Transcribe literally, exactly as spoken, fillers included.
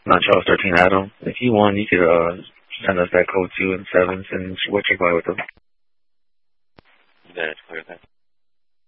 Not Charles thirteen Adam. If you want, you could uh, send us that code two and sevens, and we'll check out with them. That's clear, then.